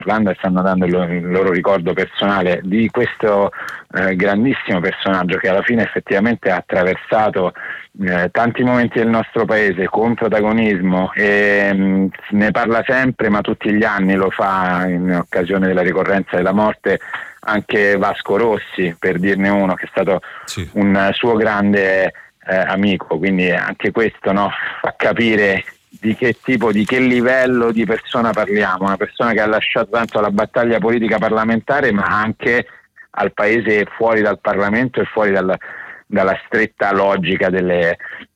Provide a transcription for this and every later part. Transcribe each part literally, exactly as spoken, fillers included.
parlando e stanno dando il loro, il loro ricordo personale di questo eh, grandissimo personaggio che alla fine effettivamente ha attraversato eh, tanti momenti del nostro paese con protagonismo e mh, ne parla sempre, ma tutti gli anni lo fa in occasione della ricorrenza della morte anche Vasco Rossi, per dirne uno, che è stato sì. un suo grande eh, amico, quindi anche questo, no, fa capire di che tipo, di che livello di persona parliamo, una persona che ha lasciato tanto alla battaglia politica parlamentare ma anche al paese fuori dal Parlamento e fuori dal, dalla stretta logica delle,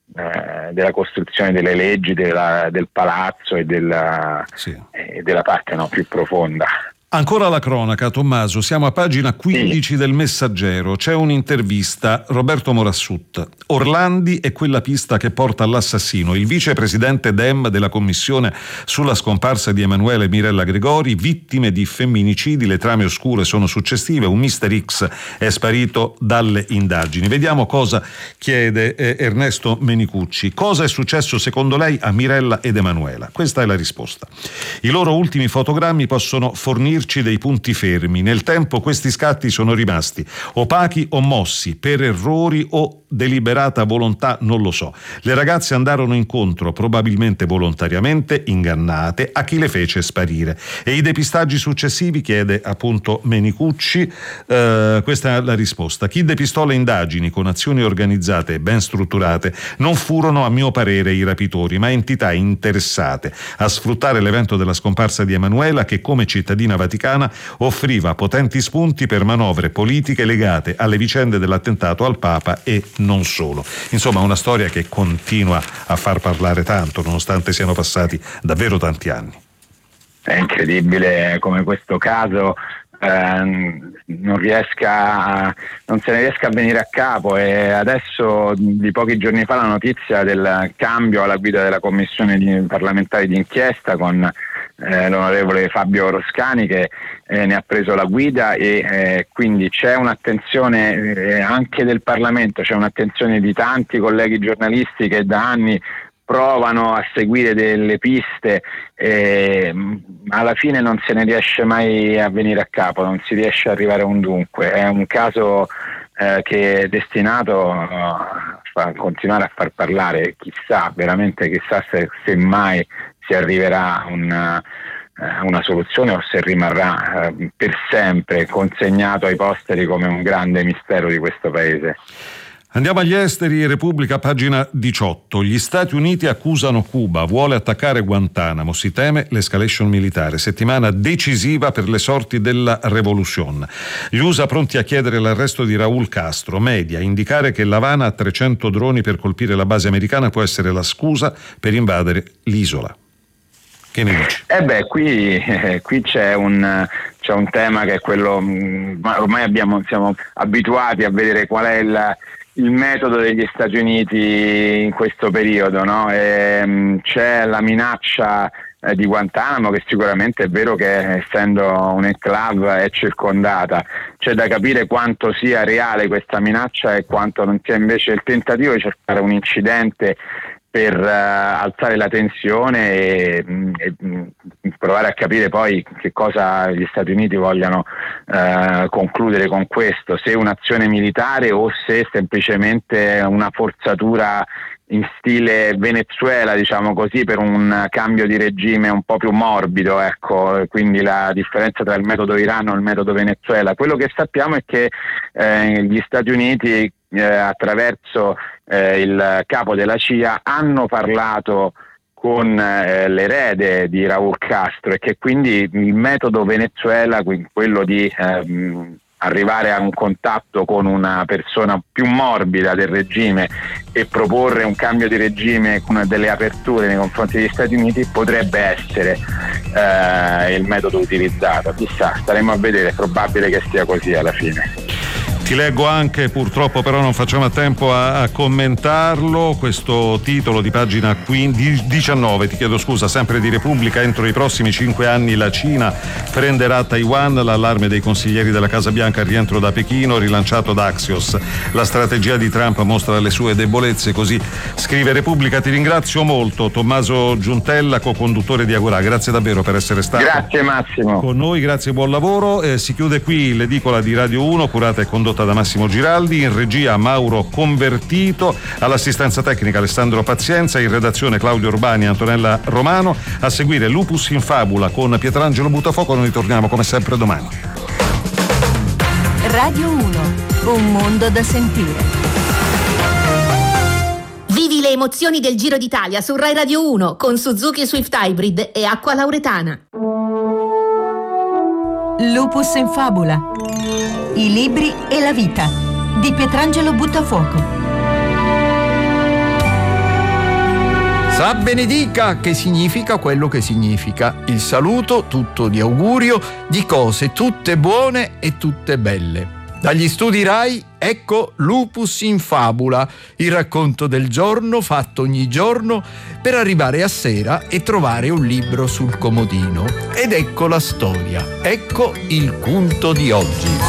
eh, della costruzione delle leggi, della, del palazzo e della, sì. eh, della parte no, più profonda. Ancora la cronaca, Tommaso, siamo a pagina quindici sì. del Messaggero, c'è un'intervista, Roberto Morassut. Orlandi è quella pista che porta all'assassino. Il vicepresidente Dem della commissione sulla scomparsa di Emanuele e Mirella Gregori, vittime di femminicidi, le trame oscure sono successive, un mister X è sparito dalle indagini. Vediamo cosa chiede eh, Ernesto Menicucci. Cosa è successo secondo lei a Mirella ed Emanuela? Questa è la risposta. I loro ultimi fotogrammi possono fornirci dei punti fermi. Nel tempo questi scatti sono rimasti opachi o mossi per errori o deliberata volontà, non lo so. Le ragazze andarono incontro, probabilmente volontariamente, ingannate, a chi le fece sparire. E i depistaggi successivi, chiede appunto Menicucci, eh, questa è la risposta. Chi depistò le indagini con azioni organizzate e ben strutturate non furono, a mio parere, i rapitori, ma entità interessate a sfruttare l'evento della scomparsa di Emanuela, che come cittadina vaticana offriva potenti spunti per manovre politiche legate alle vicende dell'attentato al Papa e non solo. Insomma, una storia che continua a far parlare tanto, nonostante siano passati davvero tanti anni. È incredibile come questo caso eh, non riesca a, non se ne riesca a venire a capo, e adesso di pochi giorni fa la notizia del cambio alla guida della commissione di, parlamentare d'inchiesta con Eh, l'onorevole Fabio Roscani che eh, ne ha preso la guida e eh, quindi c'è un'attenzione eh, anche del Parlamento, c'è un'attenzione di tanti colleghi giornalisti che da anni provano a seguire delle piste e ma alla fine non se ne riesce mai a venire a capo, non si riesce ad arrivare a un dunque. È un caso eh, che è destinato a far, continuare a far parlare, chissà, veramente chissà se, se mai si arriverà a una, una soluzione o se rimarrà eh, per sempre consegnato ai posteri come un grande mistero di questo paese. Andiamo agli esteri, Repubblica, pagina diciotto. Gli Stati Uniti accusano Cuba, vuole attaccare Guantanamo, si teme l'escalation militare. Settimana decisiva per le sorti della rivoluzione. Gli U S A pronti a chiedere l'arresto di Raúl Castro. Media, indicare che l'Havana ha trecento droni per colpire la base americana può essere la scusa per invadere l'isola. Che ne dici? Eh beh, qui, eh, qui c'è un c'è un tema che è quello, mh, ormai abbiamo, siamo abituati a vedere qual è il, il metodo degli Stati Uniti in questo periodo, no? E, mh, c'è la minaccia eh, di Guantanamo, che sicuramente è vero che essendo un'enclave è circondata. C'è da capire quanto sia reale questa minaccia e quanto non sia invece il tentativo di cercare un incidente per uh, alzare la tensione e, e, e provare a capire poi che cosa gli Stati Uniti vogliano uh, concludere con questo, se un'azione militare o se semplicemente una forzatura in stile Venezuela, diciamo così, per un cambio di regime un po' più morbido, ecco, quindi la differenza tra il metodo Iran e il metodo Venezuela. Quello che sappiamo è che eh, gli Stati Uniti eh, attraverso eh, il capo della C I A hanno parlato con eh, l'erede di Raúl Castro e che quindi il metodo Venezuela, quello di ehm, arrivare a un contatto con una persona più morbida del regime e proporre un cambio di regime con delle aperture nei confronti degli Stati Uniti, potrebbe essere eh, il metodo utilizzato. Chissà, staremo a vedere, è probabile che sia così alla fine. Ti leggo anche, purtroppo però non facciamo a tempo a, a commentarlo, questo titolo di pagina quindici, diciannove, ti chiedo scusa, sempre di Repubblica: entro i prossimi cinque anni la Cina prenderà Taiwan, l'allarme dei consiglieri della Casa Bianca al rientro da Pechino, rilanciato da Axios. La strategia di Trump mostra le sue debolezze, così scrive Repubblica. Ti ringrazio molto, Tommaso Giuntella, co-conduttore di Agorà, grazie davvero per essere stato grazie Massimo con noi, grazie, buon lavoro. Eh, si chiude qui l'edicola di Radio uno, curata e condotta da Massimo Giraldi, in regia Mauro Convertito, all'assistenza tecnica Alessandro Pazienza, in redazione Claudio Urbani e Antonella Romano. A seguire Lupus in Fabula con Pietrangelo Buttafuoco. Noi torniamo come sempre domani. Radio uno, un mondo da sentire. Vivi le emozioni del Giro d'Italia su Rai Radio uno con Suzuki Swift Hybrid e Acqua Lauretana. Lupus in Fabula. I libri e la vita di Pietrangelo Buttafuoco. Sa benedica, che significa quello che significa. Il saluto tutto di augurio di cose tutte buone e tutte belle. Dagli studi Rai, ecco Lupus in Fabula, il racconto del giorno fatto ogni giorno per arrivare a sera e trovare un libro sul comodino. Ed ecco la storia, ecco il punto di oggi.